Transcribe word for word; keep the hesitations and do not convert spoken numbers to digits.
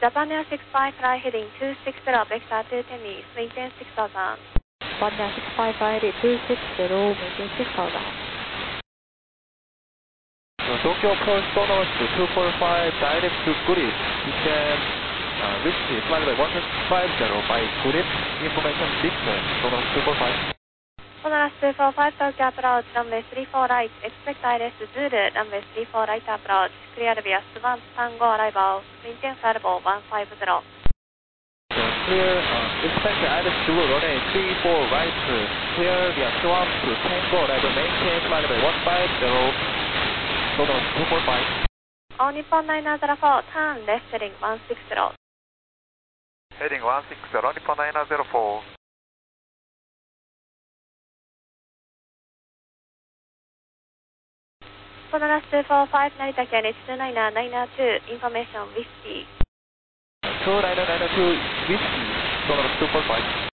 Japan Air six five, fly heading two six zero, vector two ten east, maintain six thousand. Japan Air six five, fly heading two six zero, maintain six thousand. Tokyo approach Sonos two four five, direct to Gurip. Descend uh, Whiskey, flight by one five zero by Gurip. Information Victor, Sonos two four five. Sonoras two four five, Tokyo approach, runway three four right, expect I R S Zulu, runway three four right approach, clear via Swan Tango arrival, maintain salvo one five zero. So clear, uh, expect I R S Zulu, runway three four right, clear via Swan to Tango arrival, maintain flight by one five zero, Sonos two four five. On Nippon nine zero four, turn left heading one six zero. Heading one six zero, Nippon nine zero four. Sonoras two four five, Narita Ken two nine nine two, information Whiskey. two nine nine two, Whiskey, Sonoras two four five.